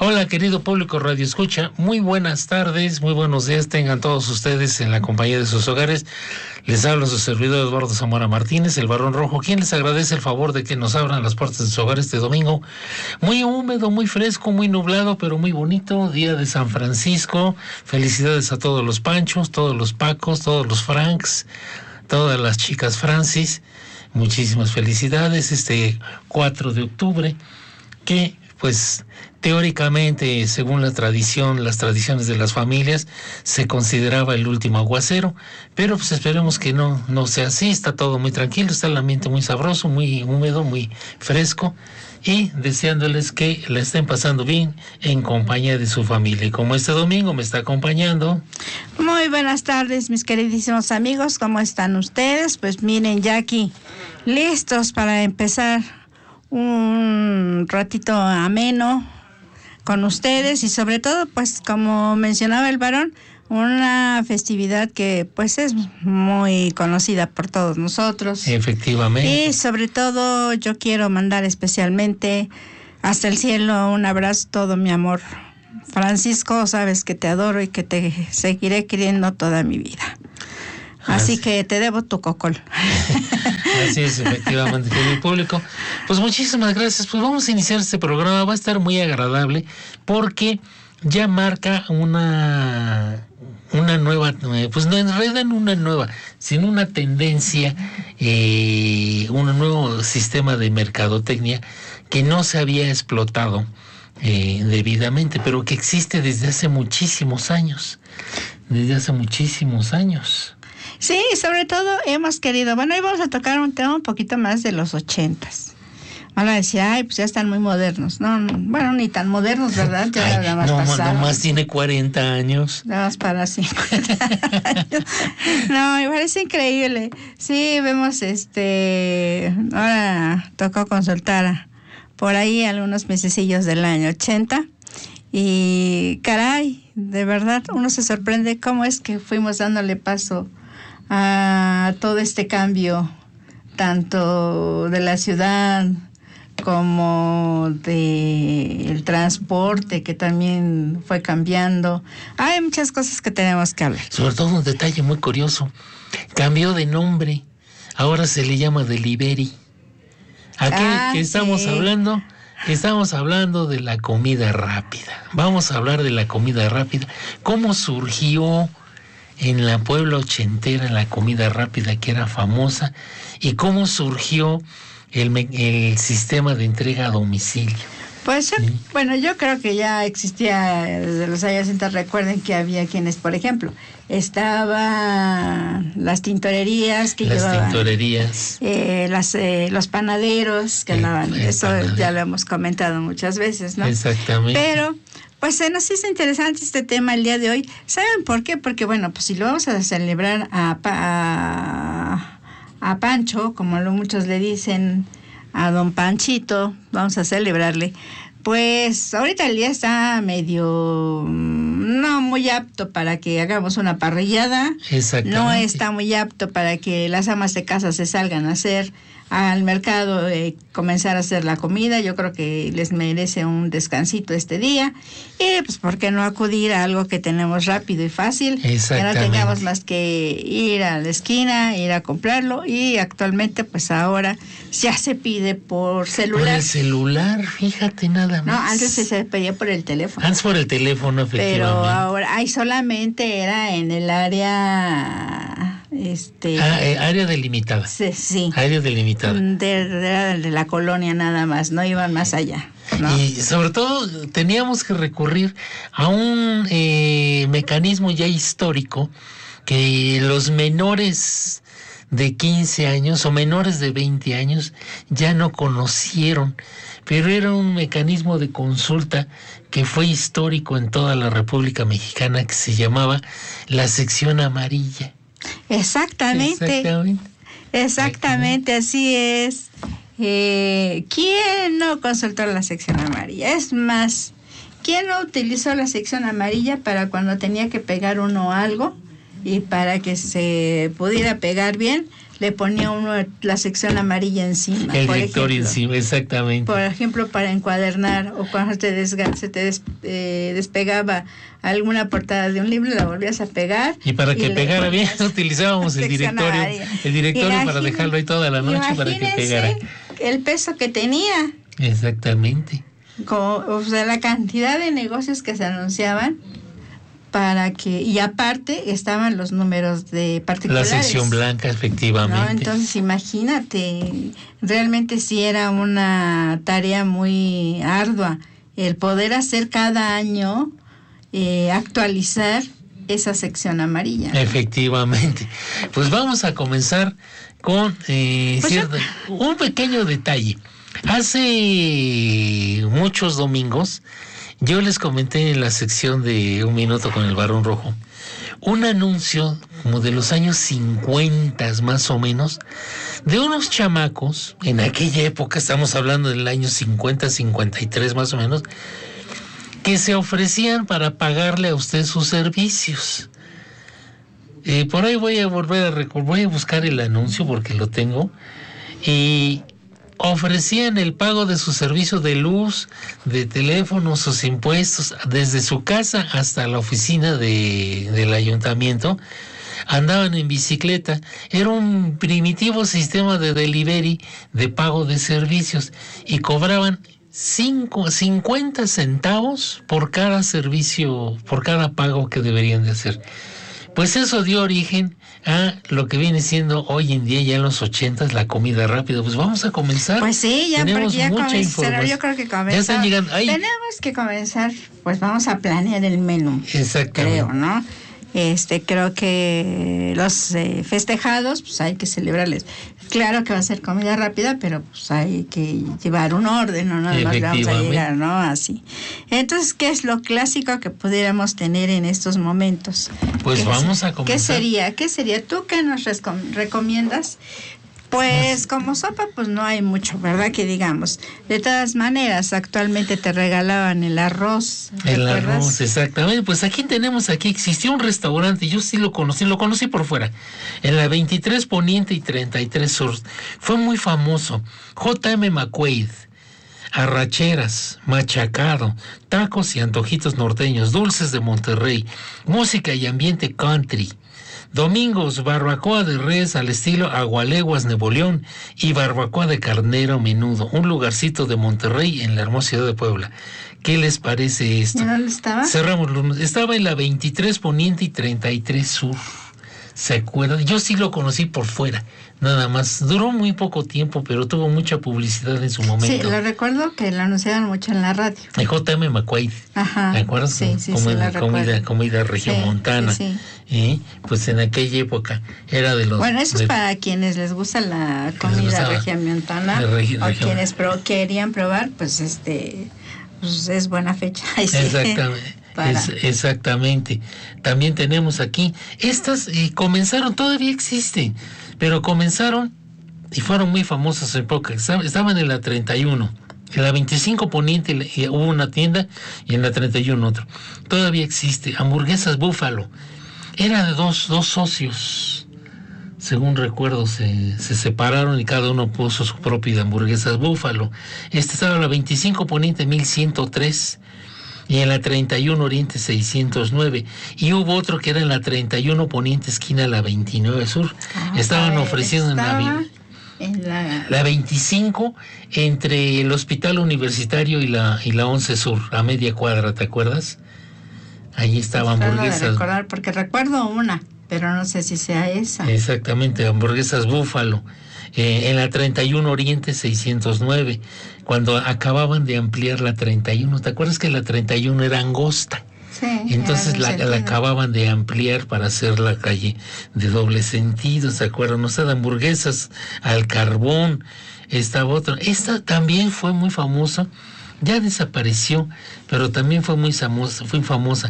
Hola, querido público Radio Escucha, muy buenas tardes, muy buenos días tengan todos ustedes en la compañía de sus hogares. Les habla su servidor Eduardo Zamora Martínez, el Barón Rojo, quien les agradece el favor de que nos abran las puertas de su hogar este domingo. Muy húmedo, muy fresco, muy nublado, pero muy bonito, día de San Francisco. Felicidades a todos los Panchos, todos los Pacos, todos los Franks, todas las chicas Francis. Muchísimas felicidades este 4 de octubre, que pues teóricamente, según la tradición, las tradiciones de las familias, se consideraba el último aguacero, pero pues esperemos que no sea así. Está todo muy tranquilo, está el ambiente muy sabroso, muy húmedo, muy fresco, y deseándoles que la estén pasando bien en compañía de su familia. Y como este domingo me está acompañando... Muy buenas tardes, mis queridísimos amigos, ¿cómo están ustedes? Pues miren, ya aquí, listos para empezar un ratito ameno con ustedes y sobre todo, pues como mencionaba el varón, una festividad que pues es muy conocida por todos nosotros. Efectivamente. Y sobre todo yo quiero mandar especialmente hasta el cielo un abrazo, todo mi amor. Francisco, sabes que te adoro y que te seguiré queriendo toda mi vida. Así que te debo tu cocol. Así es, efectivamente, querido público. Pues muchísimas gracias. Pues vamos a iniciar este programa. Va a estar muy agradable porque ya marca una nueva, pues no en realidad no una nueva, sino una tendencia, un nuevo sistema de mercadotecnia que no se había explotado debidamente, pero que existe desde hace muchísimos años. Sí, sobre todo hemos querido, bueno, hoy vamos a tocar un tema un poquito más de los 80s. Van a decir, ay, pues ya están muy modernos. No, bueno, ni tan modernos, ¿verdad? Ya nada más pasaron. Nomás tiene 40 años. Nada más para 50 años. No, me parece increíble. Sí, vemos, ahora tocó consultar por ahí algunos mesecillos del año 80. Y caray, de verdad, uno se sorprende cómo es que fuimos dándole paso a todo este cambio, tanto de la ciudad como del transporte, que también fue cambiando. Hay muchas cosas que tenemos que hablar. Sobre todo un detalle muy curioso, cambió de nombre, ahora se le llama Delivery. Aquí estamos hablando... Estamos hablando de la comida rápida. Vamos a hablar de la comida rápida. ¿Cómo surgió en la Puebla ochentera la comida rápida que era famosa? ¿Y cómo surgió el sistema de entrega a domicilio? Pues bueno, yo creo que ya existía desde los años 60. Recuerden que había quienes, por ejemplo, estaban las tintorerías que llevaban, los panaderos que andaban, eso ya lo hemos comentado muchas veces, ¿no? Exactamente. Pero pues se nos hizo interesante este tema el día de hoy. ¿Saben por qué? Porque bueno, pues si lo vamos a celebrar a Pancho, como muchos le dicen, a don Panchito, vamos a celebrarle, pues ahorita el día está medio no muy apto para que hagamos una parrillada. Exactamente. No está muy apto para que las amas de casa se salgan a hacer al mercado, comenzar a hacer la comida. Yo creo que les merece un descansito este día. Y pues, ¿por qué no acudir a algo que tenemos rápido y fácil? Que no tengamos más que ir a la esquina, ir a comprarlo. Y actualmente, pues ahora ya se pide por celular. Por el celular, fíjate nada más. No, antes se pedía por el teléfono. Antes por el teléfono, efectivamente. Pero ahora, solamente era en el área... área delimitada. Sí. Área delimitada. De la colonia nada más, no iban más allá, ¿no? Y sobre todo teníamos que recurrir a un mecanismo ya histórico que los menores de 15 años o menores de 20 años ya no conocieron, pero era un mecanismo de consulta que fue histórico en toda la República Mexicana, que se llamaba la sección amarilla. Exactamente, así es. ¿Quién no consultó la sección amarilla? Es más, ¿quién no utilizó la sección amarilla para cuando tenía que pegar uno algo? y para que se pudiera pegar bien, le ponía uno la sección amarilla encima. El directorio encima, exactamente. Por ejemplo, para encuadernar, o cuando se te despegaba alguna portada de un libro, la volvías a pegar. Y para que pegara bien, utilizábamos el directorio para dejarlo ahí toda la noche para que pegara. El peso que tenía. Exactamente. O sea, la cantidad de negocios que se anunciaban y aparte estaban los números de particulares. La sección blanca, efectivamente. ¿No? Entonces, imagínate, realmente sí era una tarea muy ardua el poder hacer cada año, actualizar esa sección amarilla, ¿no? Efectivamente. Pues vamos a comenzar con un pequeño detalle. Hace muchos domingos yo les comenté en la sección de Un Minuto con el Barón Rojo un anuncio como de los años 50 más o menos, de unos chamacos, en aquella época, estamos hablando del año 50, 53 más o menos, que se ofrecían para pagarle a usted sus servicios. Por ahí voy a buscar el anuncio porque lo tengo, y ofrecían el pago de su servicio de luz, de teléfono, sus impuestos, desde su casa hasta la oficina del ayuntamiento. Andaban en bicicleta. Era un primitivo sistema de delivery de pago de servicios y cobraban 50 centavos por cada servicio, por cada pago que deberían de hacer. Pues eso dio origen a lo que viene siendo hoy en día, ya en los 80s, la comida rápida. Pues vamos a comenzar. Pues sí, ya, tenemos porque ya mucha información. Yo creo que comenzamos. Ya están llegando. Tenemos que comenzar, pues vamos a planear el menú. Exactamente. Creo, ¿no? Creo que los festejados, pues hay que celebrarles. Claro que va a ser comida rápida, pero pues hay que llevar un orden, no nada más vamos a llegar, ¿no? Así. Entonces, ¿qué es lo clásico que pudiéramos tener en estos momentos? Pues vamos a comenzar. ¿Qué sería? ¿Tú qué nos recomiendas? Pues como sopa, pues no hay mucho, ¿verdad? Que digamos. De todas maneras, actualmente te regalaban el arroz. El arroz, exactamente. Pues aquí existió un restaurante, yo sí lo conocí por fuera, en la 23 Poniente y 33 Sur. Fue muy famoso. J.M. McQuaid. Arracheras, machacado, tacos y antojitos norteños, dulces de Monterrey, música y ambiente country. Domingos, barbacoa de res al estilo Agualeguas, Nuevo León, y barbacoa de carnero menudo, un lugarcito de Monterrey en la hermosa ciudad de Puebla. ¿Qué les parece esto? ¿Dónde estaba? Estaba en la 23 Poniente y 33 Sur. ¿Se acuerdan? Yo sí lo conocí por fuera, nada más. Duró muy poco tiempo, pero tuvo mucha publicidad en su momento. Sí, lo recuerdo que lo anunciaban mucho en la radio. El J.M. McQuaid. Ajá. ¿Te acuerdas? Sí, Comida regiomontana. Sí. Pues en aquella época era de los... Bueno, eso es para quienes les gusta la comida regiomontana, o quienes querían probar, pues pues es buena fecha. Exactamente. Exactamente. También tenemos aquí estas, comenzaron, todavía existen, pero comenzaron y fueron muy famosas en época. Estaban en la 31, en la 25 Poniente hubo una tienda y en la 31 otro. Todavía existe. Hamburguesas Búfalo. Era de dos socios. Según recuerdo, se separaron y cada uno puso su propia hamburguesas Búfalo. Estaba en la 25 Poniente 1103. Y en la 31 Oriente 609. Y hubo otro que era en la 31 Poniente esquina la 29 Sur. Estaban ofreciendo en la 25 entre el Hospital Universitario y la 11 Sur, a media cuadra, ¿te acuerdas? Allí estaba hamburguesas. De recordar, porque recuerdo una, pero no sé si sea esa. Exactamente, hamburguesas Búfalo. En la 31 Oriente 609, cuando acababan de ampliar la 31, ¿te acuerdas que la 31 era angosta? Sí. Entonces la acababan de ampliar para hacer la calle de doble sentido, ¿se acuerdan? O sea, de hamburguesas al carbón. Estaba otra. Esta también fue muy famosa, ya desapareció, pero también fue muy famosa.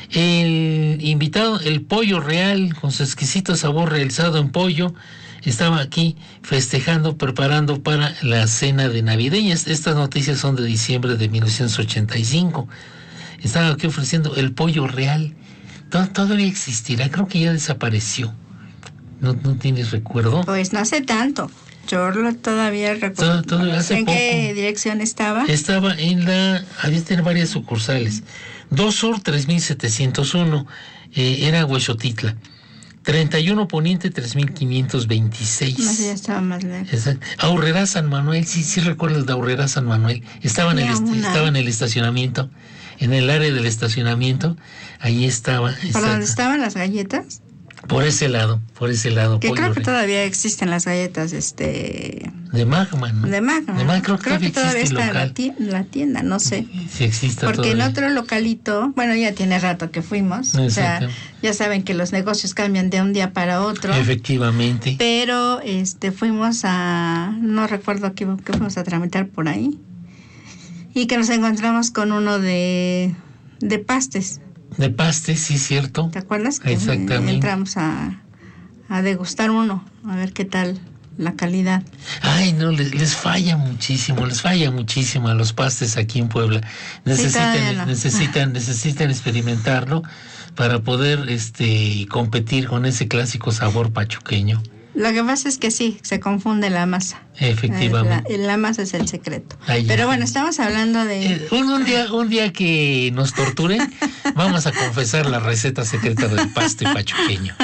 El invitado, el pollo real, con su exquisito sabor realizado en pollo, estaba aquí festejando, preparando para la cena de navideñas. Estas noticias son de diciembre de 1985. Estaba aquí ofreciendo el pollo real. Todavía existirá, creo que ya desapareció. ¿No tienes recuerdo? Pues no hace tanto. Yo todavía recuerdo. ¿En qué dirección estaba? Estaba en había tener varias sucursales. 2 Sur 3701, era Huexotitla. 31 Poniente 3526. No sé, ya estaba más lejos. Exacto. Aurrera San Manuel, sí recuerdas de Aurrera San Manuel. Estaba en el estacionamiento, en el área del estacionamiento, ahí estaba. ¿Por dónde estaban las galletas? Por ese lado. Que creo que todavía existen las galletas, de Magma, ¿no? De Magma. Creo que todavía está en la tienda, no sé. Sí existe porque todavía. En otro localito, bueno, ya tiene rato que fuimos. Exacto. O sea, ya saben que los negocios cambian de un día para otro. Efectivamente. Pero fuimos no recuerdo qué fuimos a tramitar por ahí. Y que nos encontramos con uno de pastes. De pastes, sí, cierto. ¿Te acuerdas? Que exactamente. Entramos a degustar uno, a ver qué tal la calidad. Ay, no, les falla muchísimo a los pastes aquí en Puebla. Necesitan experimentarlo para poder competir con ese clásico sabor pachuqueño. Lo que pasa es que sí, se confunde la masa. Efectivamente. La masa es el secreto. Pero bueno, estamos hablando de... Un día que nos torturen, vamos a confesar la receta secreta del paste pachuqueño.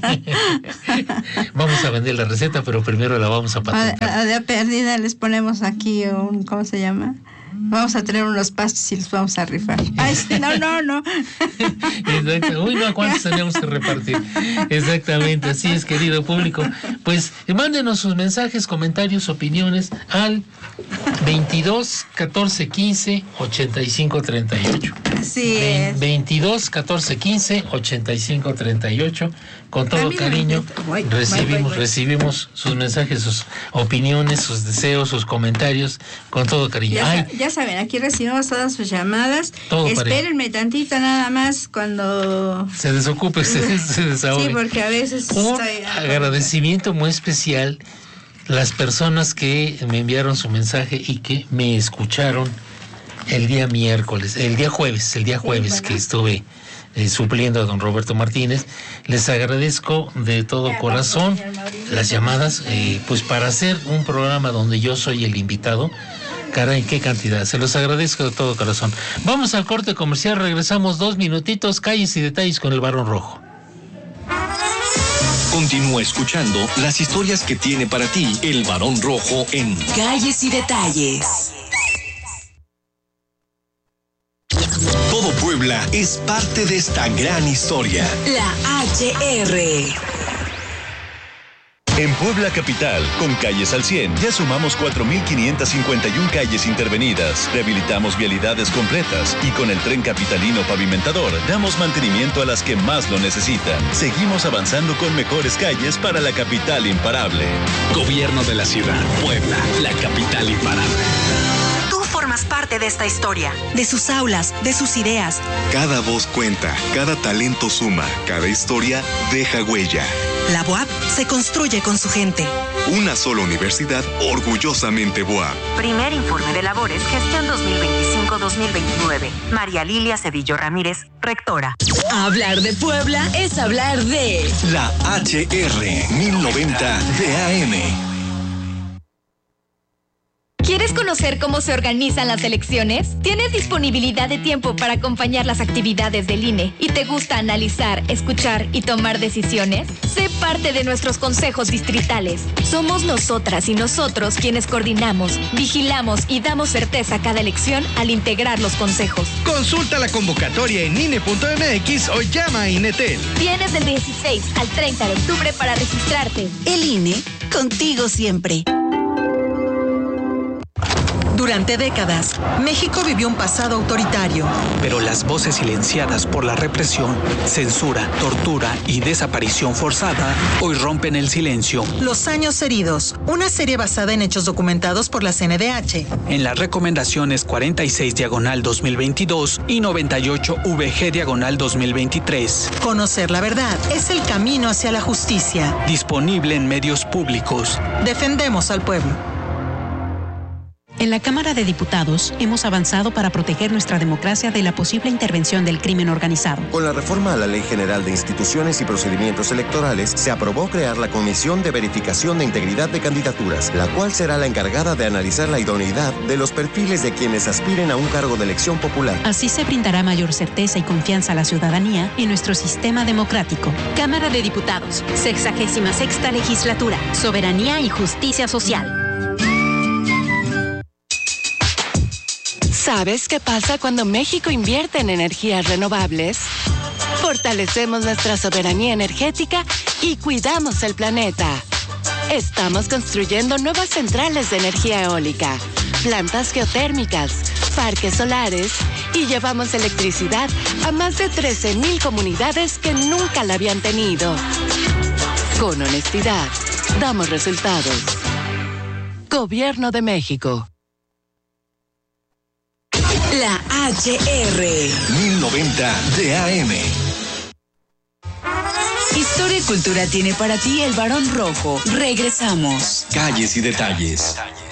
Vamos a vender la receta, pero primero la vamos a patentar. De perdida les ponemos aquí ¿cómo se llama? Vamos a tener unos pastes y los vamos a rifar. Ay, sí, no. Exacto. Uy, no, ¿a cuántos tenemos que repartir? Exactamente, así es, querido público. Pues mándenos sus mensajes, comentarios, opiniones al 22 14 15 85 38. Así es. 22 14 15 85 38. Con todo cariño recibimos sus mensajes, sus opiniones, sus deseos, sus comentarios, con todo cariño. Ya saben, aquí recibimos todas sus llamadas. Espérenme tantito nada más cuando se desocupe, se desahogue. Sí, porque a veces agradecimiento muy especial las personas que me enviaron su mensaje y que me escucharon el día jueves, que estuve supliendo a don Roberto Martínez. Les agradezco de todo corazón las llamadas, pues para hacer un programa donde yo soy el invitado. Caray, qué cantidad, se los agradezco de todo corazón. Vamos al corte comercial, regresamos 2 minutitos, calles y detalles con el Barón Rojo. Continúa escuchando las historias que tiene para ti el Barón Rojo en Calles y Detalles. Todo Puebla es parte de esta gran historia. La HR. En Puebla Capital, con Calles al 100, ya sumamos 4.551 calles intervenidas, rehabilitamos vialidades completas y con el Tren Capitalino Pavimentador damos mantenimiento a las que más lo necesitan. Seguimos avanzando con mejores calles para la capital imparable. Gobierno de la ciudad, Puebla, la capital imparable. Tú formas parte de esta historia, de sus aulas, de sus ideas. Cada voz cuenta, cada talento suma, cada historia deja huella. La BUAP se construye con su gente. Una sola universidad orgullosamente BUAP. Primer informe de labores, gestión 2025-2029. María Lilia Cedillo Ramírez, rectora. Hablar de Puebla es hablar de... La HR 1090 de AM. ¿Quieres conocer cómo se organizan las elecciones? ¿Tienes disponibilidad de tiempo para acompañar las actividades del INE y te gusta analizar, escuchar y tomar decisiones? Sé parte de nuestros consejos distritales. Somos nosotras y nosotros quienes coordinamos, vigilamos y damos certeza a cada elección al integrar los consejos. Consulta la convocatoria en INE.mx o llama a INETEL. Tienes del 16 al 30 de octubre para registrarte. El INE, contigo siempre. Durante décadas, México vivió un pasado autoritario. Pero las voces silenciadas por la represión, censura, tortura y desaparición forzada hoy rompen el silencio. Los años heridos, una serie basada en hechos documentados por la CNDH. En las recomendaciones 46/2022 y 98/VG/2023. Conocer la verdad es el camino hacia la justicia. Disponible en medios públicos. Defendemos al pueblo. En la Cámara de Diputados hemos avanzado para proteger nuestra democracia de la posible intervención del crimen organizado. Con la reforma a la Ley General de Instituciones y Procedimientos Electorales, se aprobó crear la Comisión de Verificación de Integridad de Candidaturas, la cual será la encargada de analizar la idoneidad de los perfiles de quienes aspiren a un cargo de elección popular. Así se brindará mayor certeza y confianza a la ciudadanía en nuestro sistema democrático. Cámara de Diputados, 66ª Legislatura, Soberanía y Justicia Social. ¿Sabes qué pasa cuando México invierte en energías renovables? Fortalecemos nuestra soberanía energética y cuidamos el planeta. Estamos construyendo nuevas centrales de energía eólica, plantas geotérmicas, parques solares y llevamos electricidad a más de 13,000 comunidades que nunca la habían tenido. Con honestidad, damos resultados. Gobierno de México. La HR 1090 de AM. Historia y cultura tiene para ti el Barón Rojo. Regresamos. Calles y detalles.